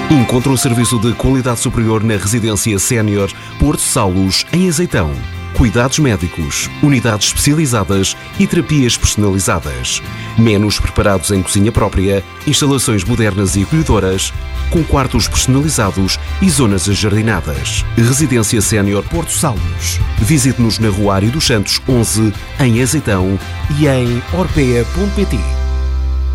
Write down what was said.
Encontre um serviço de qualidade superior na Residência Sénior Porto Saulos, em Azeitão. Cuidados médicos, unidades especializadas e terapias personalizadas. Menos preparados em cozinha própria, instalações modernas e acolhedoras, com quartos personalizados e zonas ajardinadas. Residência Sénior Porto Saulos. Visite-nos na Rua Ário dos Santos 11, em Azeitão e em orpea.pt.